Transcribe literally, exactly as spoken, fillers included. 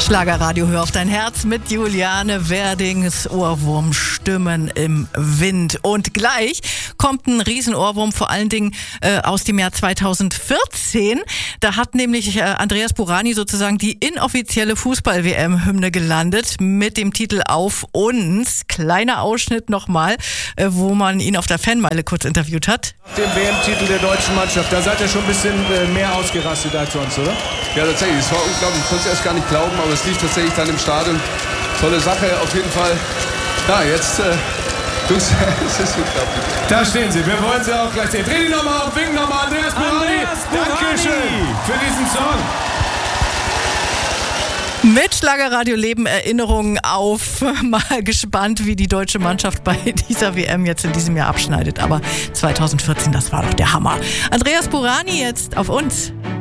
Schlagerradio, hör auf dein Herz mit Juliane Werdings Ohrwurm Stimmen im Wind. Und gleich kommt ein Riesenohrwurm, vor allen Dingen äh, aus dem Jahr zweitausendvierzehn. Da hat nämlich äh, Andreas Burani sozusagen die inoffizielle Fußball-W M-Hymne gelandet mit dem Titel Auf uns. Kleiner Ausschnitt nochmal, äh, wo man ihn auf der Fanmeile kurz interviewt hat. Den W M-Titel der deutschen Mannschaft, da seid ihr schon ein bisschen äh, mehr ausgerastet als sonst, oder? Ja, tatsächlich, es war unglaublich, ich konnte es erst gar nicht glauben, aber es lief tatsächlich dann im Stadion. Tolle Sache, auf jeden Fall. Ja, jetzt, äh, Jungs, es ist unglaublich. Da stehen sie, wir wollen sie auch gleich sehen. Dreh die nochmal auf, wink nochmal, Andreas Burani. Andreas Burani. Dankeschön für diesen Song. Mit Schlagerradio leben Erinnerungen auf. Mal gespannt, wie die deutsche Mannschaft bei dieser W M jetzt in diesem Jahr abschneidet. Aber zweitausendvierzehn, das war doch der Hammer. Andreas Burani jetzt auf uns.